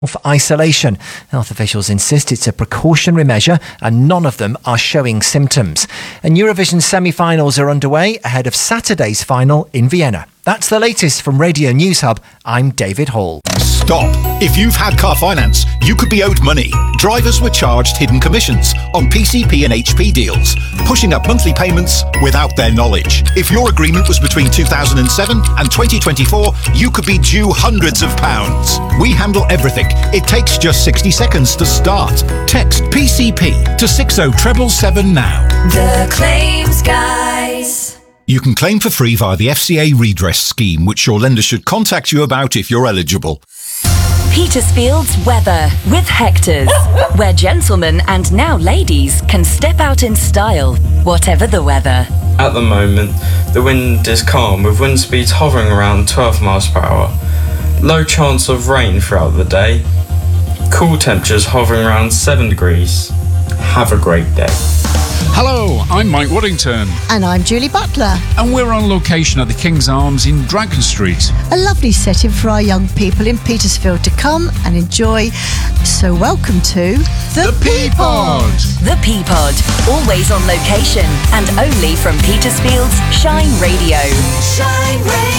for isolation. Health officials insist it's a precautionary measure and none of them are showing symptoms. And Eurovision semi-finals are underway ahead of Saturday's final in Vienna. That's the latest from Radio News Hub. I'm David Hall. Stop. If you've had car finance, you could be owed money. Drivers were charged hidden commissions on PCP and HP deals, pushing up monthly payments without their knowledge. If your agreement was between 2007 and 2024, you could be due hundreds of pounds. We handle everything. It takes just 60 seconds to start. Text PCP to 60777 now. The Claims Guys. You can claim for free via the FCA redress scheme, which your lender should contact you about if you're eligible. Petersfield's weather with Hector's, where gentlemen and now ladies can step out in style, whatever the weather. At the moment, the wind is calm with wind speeds hovering around 12 miles per hour. Low chance of rain throughout the day. Cool temperatures hovering around 7 degrees. Have a great day. Hello, I'm Mike Waddington. And I'm Julie Butler. And we're on location at the King's Arms in Dragon Street. A lovely setting for our young people in Petersfield to come and enjoy. So welcome to The Peapod. The Peapod, always on location and only from Petersfield's Shine Radio. Shine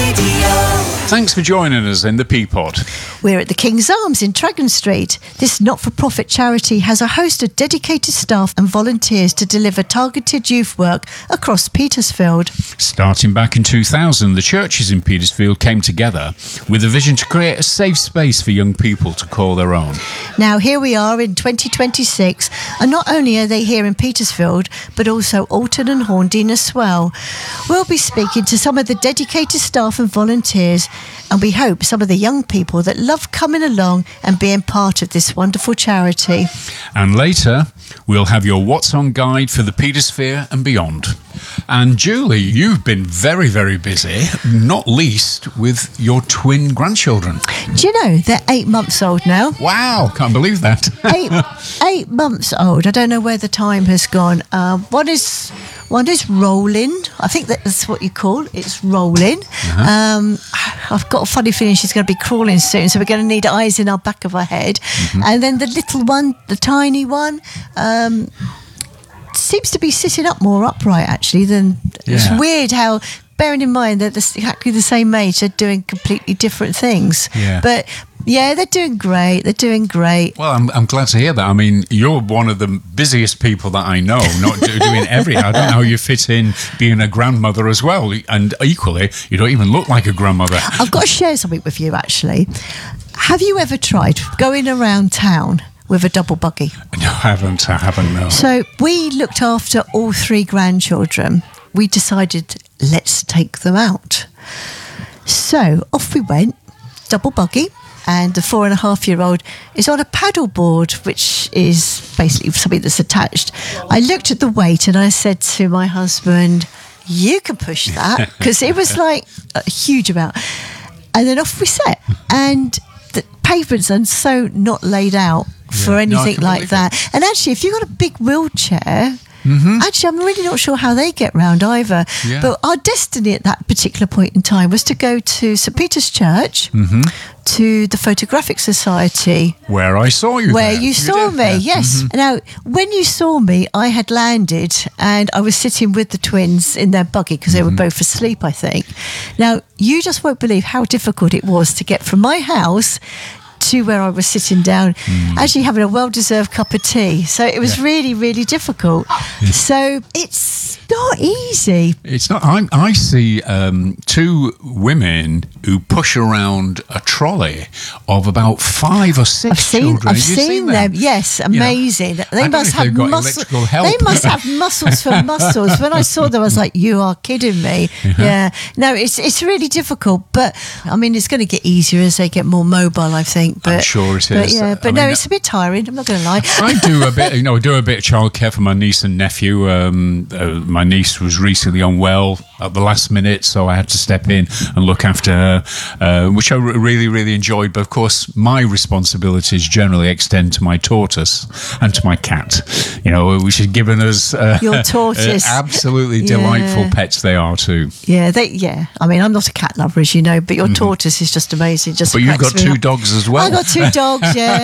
Radio. Thanks for joining us in The Peapod. We're at the King's Arms in Dragon Street. This not-for-profit charity has a host of dedicated staff and volunteers to deliver targeted youth work across Petersfield. Starting back in 2000, the churches in Petersfield came together with a vision to create a safe space for young people to call their own. Now here we are in 2026, and not only are they here in Petersfield, but also Alton and Horndean as well. We'll be speaking to some of the dedicated staff and volunteers, and we hope some of the young people that love coming along and being part of this wonderful charity. And later, we'll have your What's On guide for the Petersphere and beyond. And Julie, you've been very, very busy, not least with your twin grandchildren. Do you know, they're 8 months old now. Wow, can't believe that. 8 months old. I don't know where the time has gone. One is rolling. I think that's what you call it. It's rolling. I've got a funny feeling she's going to be crawling soon, so we're going to need eyes in our back of our head. And then the little one, the tiny one, seems to be sitting up more upright actually than It's weird how, bearing in mind that they're exactly the same age, they're doing completely different things. But yeah, they're doing great. Well, I'm glad to hear that. I mean, you're one of the busiest people that I know, not doing everything. I don't know how you fit in being a grandmother as well. And equally, you don't even look like a grandmother. I've got to share something with you, actually. Have you ever tried going around town with a double buggy? No, I haven't, no. So we looked after all 3 grandchildren. We decided, let's take them out. So off we went, double buggy. And the 4.5-year-old is on a paddle board, which is basically something that's attached. I looked at the weight and I said to my husband, you can push that, because it was like a huge amount. And then off we set. And the pavements are so not laid out for anything like that. And actually, if you've got a big wheelchair... Actually, I'm really not sure how they get round either. But our destiny at that particular point in time was to go to St Peter's Church, to the Photographic Society. Where I saw you. Where you saw me, yes. Now, when you saw me, I had landed and I was sitting with the twins in their buggy because they were both asleep, I think. Now, you just won't believe how difficult it was to get from my house to where I was sitting down, actually having a well-deserved cup of tea. So it was really, really difficult. So it's not easy. It's not. I see 2 women who push around a trolley of about 5 or 6 children. I've seen them. Yes, amazing. They must have muscles. They must have muscles for muscles. When I saw them, I was like, "You are kidding me!" No, it's really difficult. But I mean, it's going to get easier as they get more mobile, I think. But, I'm sure it is. But no, it's a bit tiring. I'm not going to lie. I do a bit, of childcare for my niece and nephew. My niece was recently unwell at the last minute, so I had to step in and look after her, which I really, really enjoyed. But of course, my responsibilities generally extend to my tortoise and to my cat. Which has given us your tortoise, absolutely delightful pets they are too. I mean, I'm not a cat lover, as you know, but your tortoise is just amazing. But you've got 2 dogs as well. got 2 dogs, yeah.